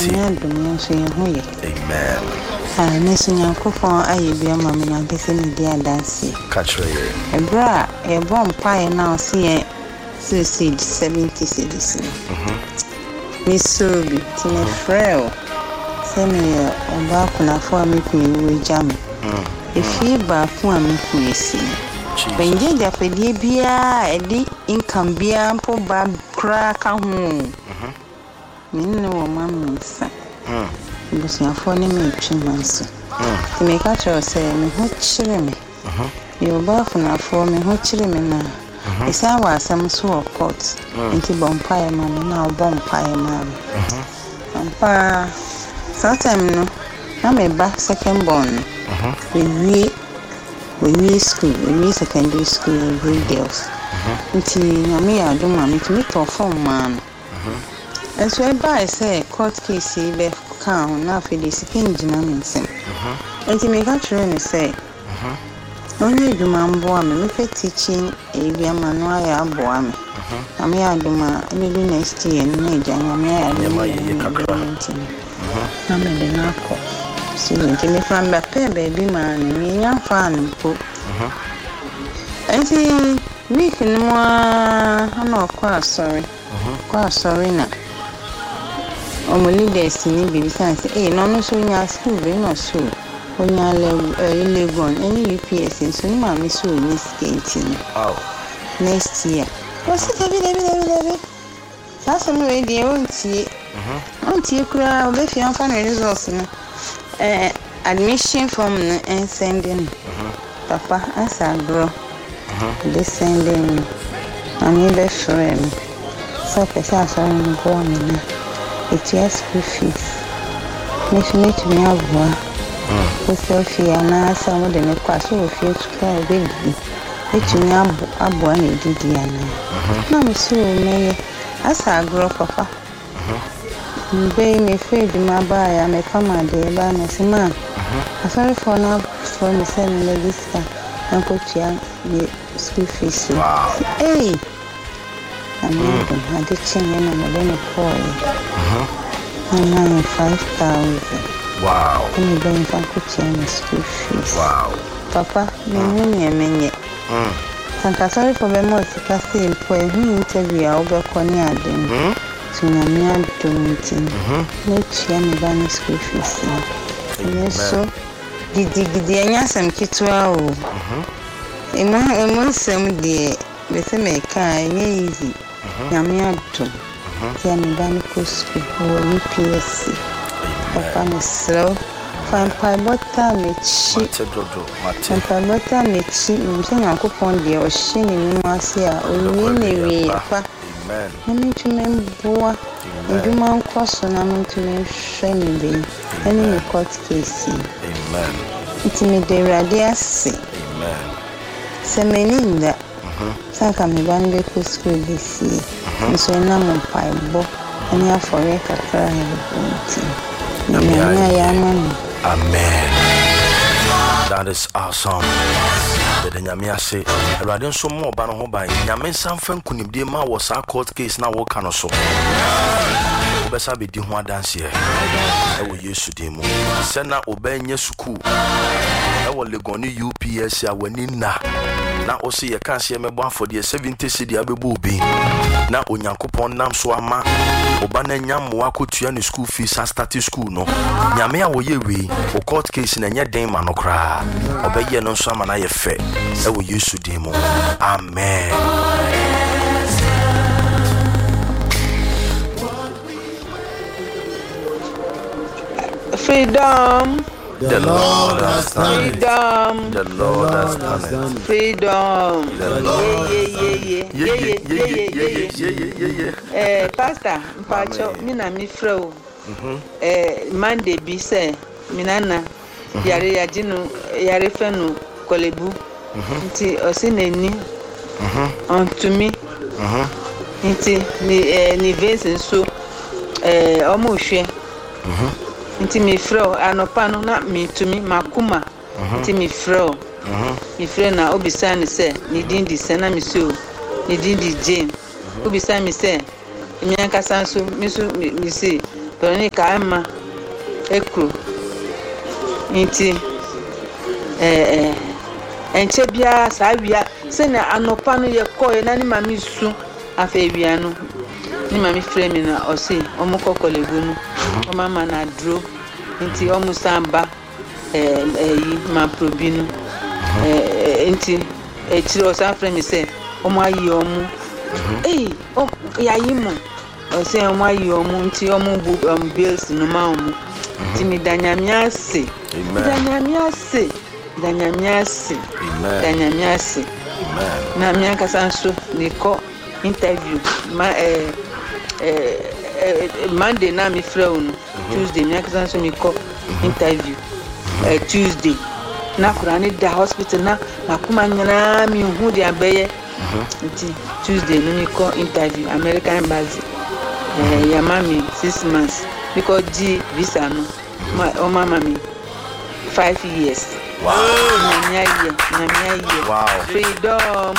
Amen. Nesu Nyankopon aye bia ma me na kese me dia danse. Catch her. Ebra e bom pae na osie suicide 70 cedis. Me so bi tine freo. Se me oba kuna fo me kunu we jam. Efi ba fo me kunu si. Benje ja pedie bia edi income bia mpo ba kra ka ho. Minno wo mamisa. Busiafo ne me twimanso. Ti me ka cho se me ho chire me. Yo ba funafo me ho chire me na. Isa wa asam so court. Nti bompae ma me na bompae ma me. Ampa sometime no na me ba second born. We school, we secondary school grade girls. Nti na me adoma me to me to form man. And so I buy say court case be can na for the second gymnasium. And me ka try me say only aduma mbo me fe teaching e bia manual ya abo me. Na me aduma me do next year na ejanya me ya ye kakra. Na me de na ko. Si me fan ba pe baby man me nya fan mpo. Enti week no ana kwa sorry. Kwa sorry na leaders ni bibi say no so nya school we no so onya legon any UPS so ni ma me so ni skating next year what's it baby sasa me we dey ontie kura obe fi an fan results no admission form and sending papa asa bro they sending and be friend so pesa so no go me na it's your school fees. Make me avoid. So fear na some of the class of fear to cry baby. Let me abo and Didiana. No, so may as I grow papa. Bay me afraid my buy and my farmer de banner man. I sorry for now for me sending this and put the school fees. Hey! I did change and I'm going to call you. 5,000. Wow. I'm going to change school fees. Wow. Papa, me. Sorry for the most casting for a interview over Konya. To Namia donating. No change banning school fees. And so, did the Anyasam Kitwa? Among some dear, with a maker, easy. Namia do. Tiani bani kusku wo UPSC. Papa me slow. Fan pai bota me chi. Fan pai bota me chi. Mse Nyankopon de o hye ni mu ase a owie ne wie pa. Amen. Na tume mboa. Eduma nkoso na tume hwe ni be. Ani me court case. Amen. Iti me de rade ase. Amen. Se meninda. Saka me ban be ko school this year. So na mo paibo ani afore kakra he. Amen. That is awesome. The nyame ase Awurade nso mo ba no ho ban nyame nsamfa nkunimdie ma wo sa court case na wo ka no so obesa be di ho adanse e wo Yesu din mu se na obanya suku e wo Legon UPS a wani na osi ye kanse mebo afode 70 cedi abebu obi na Onyankopon nam so ama oba na nyammo akotua ne school fees a start school no nyame a wo ye wi o court case na nya den ma no kra obeye no so ama na ye fe e wo Yesu din mu amen. Freedom. The Lord has done it. Freedom. The Lord has done it. Freedom. The Lord. Yeah. Pastor, mpacho mina mi frau. Monday bi say minana yare yajinu yare fenu kolebu. Nti osineni. To me. Nti ni vase so omo hwe. Nti mi frau anopa no na mi tumi makuma. Nti mi frau. Mi frau na obisa ni se ni dindi se na mi so ni dindi Jane. Obisa mi se mi ankasa so mi so mi se Veronica Emma Ekru nti enche bia sa wia se na anopa no ye koye na ni mami su afa wia no ni mami frame na o se omukọ Korle-Bu no o mama na dro nti omu samba yi ma probi no nti echiro o sa frame se omu ayi omu ya yi mo o se omu ayi omu nti omu bills no ma omu nti mi danyamiase danyamiase na mi akasa so niko interview Monday na mi frɛ no Tuesday mi akasa so niko interview Tuesday na kurani da hospital na makuma nyana mi hu de abeye nti Tuesday no niko interview American Embassy ya mami 6 months because G visa no o mama mi 5 years. Wow. Wow. Freedom.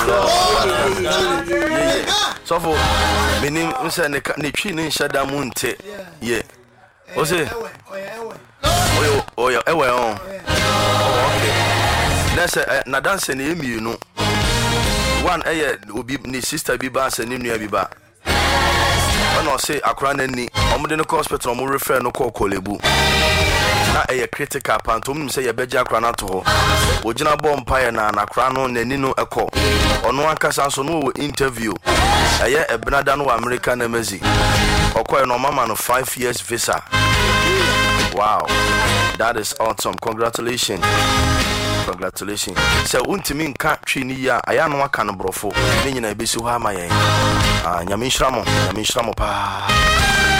So for meaning say ne twi ne nshada mu nte ye. O say oyo ewe on. Okay. Na dance na emienu. One obi ni sister bi ba se ni nua bi ba. Ono say akra na ni omde no hospital omo refer no call Korle-Bu. Na critical pantom say ye beja akra na to ho. Ogina bompa na akra no nani no ekọ. Ono akasa so no interview. Ebenada no American embassy. Okoye no mama no 5 years visa. Wow. That is awesome. Congratulations. So untimi nka twi ni ya aya no aka no brofo. Ni nyina ebesu ha ma yen. Nyame nhyira mo pa.